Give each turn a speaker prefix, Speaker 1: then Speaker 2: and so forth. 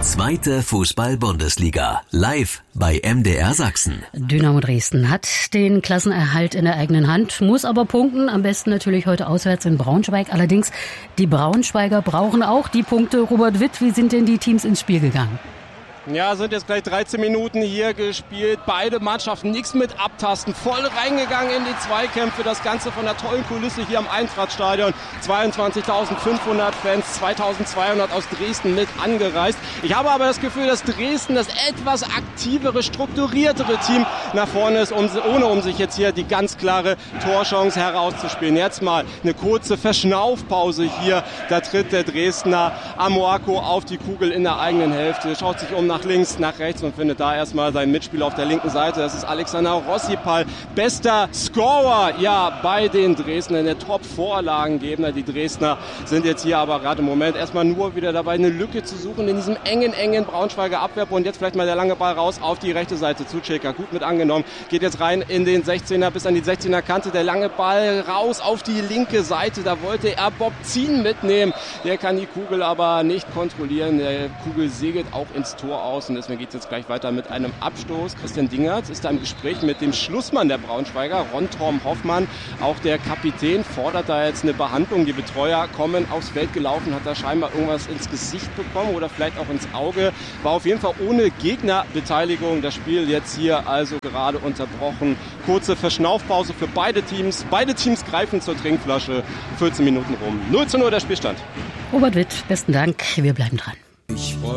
Speaker 1: Zweite Fußball-Bundesliga. Live bei MDR Sachsen.
Speaker 2: Dynamo Dresden hat den Klassenerhalt in der eigenen Hand, muss aber punkten. Am besten natürlich heute auswärts in Braunschweig. Allerdings, die Braunschweiger brauchen auch die Punkte. Robert Witt, wie sind denn die Teams ins Spiel gegangen?
Speaker 3: Ja, sind jetzt gleich 13 Minuten hier gespielt. Beide Mannschaften nichts mit abtasten. Voll reingegangen in die Zweikämpfe. Das Ganze von der tollen Kulisse hier am Eintrachtstadion. 22.500 Fans, 2.200 aus Dresden mit angereist. Ich habe aber das Gefühl, dass Dresden das etwas aktivere, strukturiertere Team nach vorne ist, ohne sich jetzt hier die ganz klare Torchance herauszuspielen. Jetzt mal eine kurze Verschnaufpause hier. Da tritt der Dresdner Amoako auf die Kugel in der eigenen Hälfte. Schaut sich um nach links, nach rechts und findet da erstmal seinen Mitspieler auf der linken Seite. Das ist Alexander Rossipal, bester Scorer bei den Dresdnern, der Top-Vorlagengeber. Die Dresdner sind jetzt hier aber gerade im Moment erstmal nur wieder dabei, eine Lücke zu suchen in diesem engen Braunschweiger Abwehrbund. Jetzt vielleicht mal der lange Ball raus auf die rechte Seite zu Ceka. Gut mit angenommen. Geht jetzt rein in den 16er bis an die 16er Kante. Der lange Ball raus auf die linke Seite. Da wollte er Bob Zien mitnehmen. Der kann die Kugel aber nicht kontrollieren. Der Kugel segelt auch ins Tor aus und deswegen geht es jetzt gleich weiter mit einem Abstoß. Christian Dingertz ist da im Gespräch mit dem Schlussmann der Braunschweiger, Ron-Torm Hoffmann. Auch der Kapitän fordert da jetzt eine Behandlung. Die Betreuer kommen aufs Feld gelaufen, hat da scheinbar irgendwas ins Gesicht bekommen oder vielleicht auch ins Auge. War auf jeden Fall ohne Gegnerbeteiligung. Das Spiel jetzt hier also gerade unterbrochen. Kurze Verschnaufpause für beide Teams. Beide Teams greifen zur Trinkflasche. 14 Minuten rum. 0:0 der Spielstand.
Speaker 2: Robert Witt, besten Dank. Wir bleiben dran.